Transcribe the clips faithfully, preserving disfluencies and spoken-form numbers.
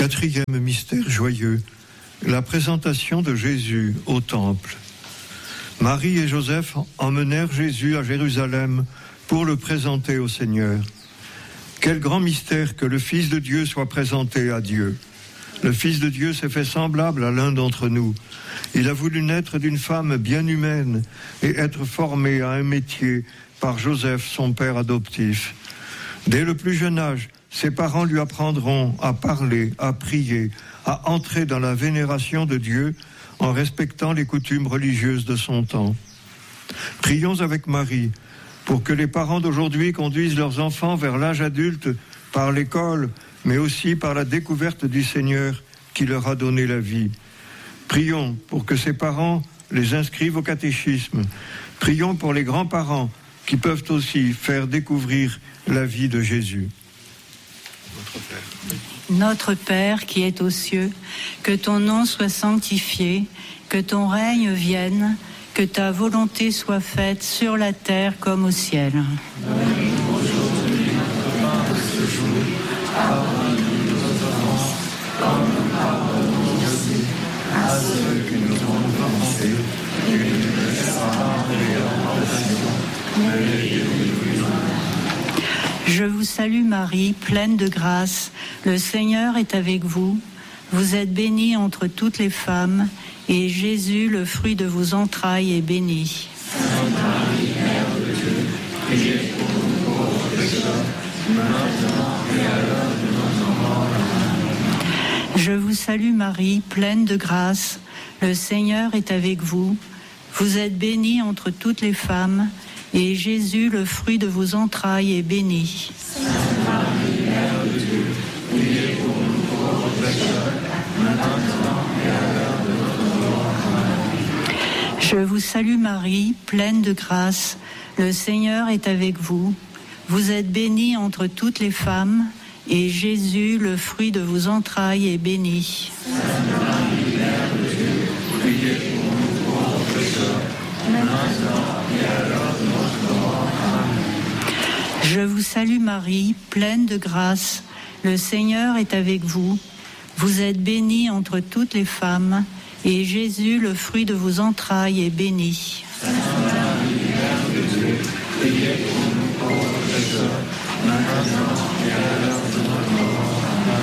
Quatrième mystère joyeux, la présentation de Jésus au temple. Marie et Joseph emmenèrent Jésus à Jérusalem pour le présenter au Seigneur. Quel grand mystère que le Fils de Dieu soit présenté à Dieu. Le Fils de Dieu s'est fait semblable à l'un d'entre nous. Il a voulu naître d'une femme bien humaine et être formé à un métier par Joseph, son père adoptif. Dès le plus jeune âge, ses parents lui apprendront à parler, à prier, à entrer dans la vénération de Dieu en respectant les coutumes religieuses de son temps. Prions avec Marie pour que les parents d'aujourd'hui conduisent leurs enfants vers l'âge adulte par l'école, mais aussi par la découverte du Seigneur qui leur a donné la vie. Prions pour que ces parents les inscrivent au catéchisme. Prions pour les grands-parents qui peuvent aussi faire découvrir la vie de Jésus. Notre Père. Notre Père qui es aux cieux, que ton nom soit sanctifié, que ton règne vienne, que ta volonté soit faite sur la terre comme au ciel. Donne-nous aujourd'hui notre pain de ce jour. Pardonne-nous nos offenses, comme nous pardonnons aussi à ceux qui nous ont offensés, et ne nous laisse pas entrer en tentation, mais délivre-nous du mal. Je vous salue Marie, pleine de grâce, le Seigneur est avec vous. Vous êtes bénie entre toutes les femmes, et Jésus, le fruit de vos entrailles, est béni. Sainte Marie, Mère de Dieu, priez pour nous pauvres pécheurs, maintenant et à l'heure de notre mort. Amen. Je vous salue Marie, pleine de grâce, le Seigneur est avec vous. Vous êtes bénie entre toutes les femmes, et Jésus, le fruit de vos entrailles, est béni. Sainte Marie, Mère de Dieu, priez pour nous pauvres pécheurs, maintenant et à l'heure de notre mort. Amen. Je vous salue Marie, pleine de grâce, le Seigneur est avec vous. Vous êtes bénie entre toutes les femmes, et Jésus, le fruit de vos entrailles, est béni. Sainte Marie, Mère de Dieu, priez pour nous pauvres pécheurs, maintenant et à l'heure de notre mort. Amen. Je vous salue Marie, pleine de grâce, le Seigneur est avec vous. Vous êtes bénie entre toutes les femmes, et Jésus, le fruit de vos entrailles, est béni. Sainte Marie, Mère de Dieu, priez pour nous pauvres pécheurs, maintenant et à l'heure de notre mort.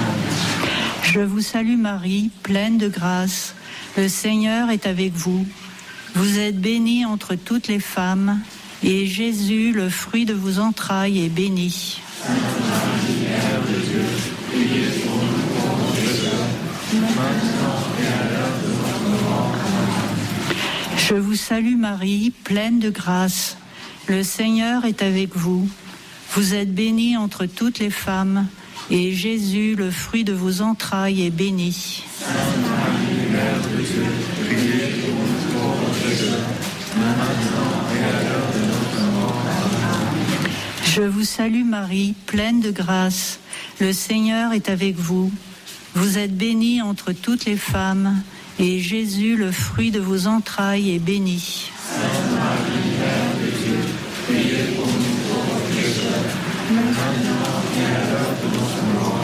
Amen. Je vous salue Marie, pleine de grâce, le Seigneur est avec vous. Vous êtes bénie entre toutes les femmes, et Jésus, le fruit de vos entrailles, est béni. Sainte Marie, Mère de Dieu, priez pour nous pauvres pécheurs, maintenant et à l'heure de notre mort. Amen. Je vous salue Marie, pleine de grâce, le Seigneur est avec vous. Vous êtes bénie entre toutes les femmes, et Jésus, le fruit de vos entrailles, est béni. Sainte Marie, Mère de Dieu, priez pour nous pauvres pécheurs, maintenant et à l'heure de notre mort. Amen. Je vous salue Marie, pleine de grâce, le Seigneur est avec vous. Vous êtes bénie entre toutes les femmes, et Jésus, le fruit de vos entrailles, est béni. Sainte Marie, Mère de Dieu, priez pour nous pauvres pécheurs, maintenant et à l'heure de notre mort.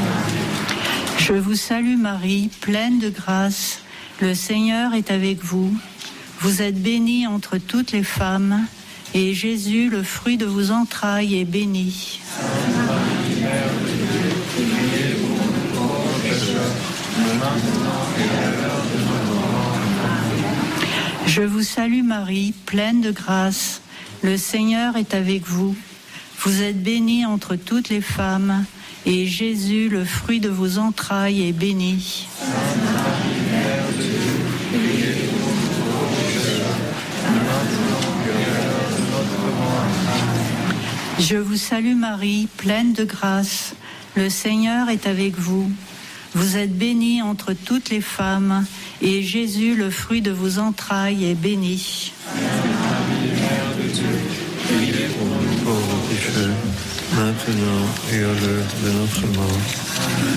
Amen. Je vous salue Marie, pleine de grâce, le Seigneur est avec vous. Vous êtes bénie entre toutes les femmes, et Jésus, le fruit de vos entrailles, est béni. Sainte Marie, Mère de Dieu, priez pour nous pauvres pécheurs, maintenant et à l'heure de notre mort. Amen. Je vous salue Marie, pleine de grâce, le Seigneur est avec vous. Vous êtes bénie entre toutes les femmes, et Jésus, le fruit de vos entrailles, est béni. Sainte Marie, Mère de Dieu, priez pour nous pauvres pécheurs, maintenant et à l'heure de notre mort. Amen. Je vous salue Marie, pleine de grâce, le Seigneur est avec vous. Vous êtes bénie entre toutes les femmes, et Jésus, le fruit de vos entrailles, est béni. Sainte Marie, Mère de Dieu, priez pour nous Pauvres pécheurs, maintenant et à l'heure de notre mort.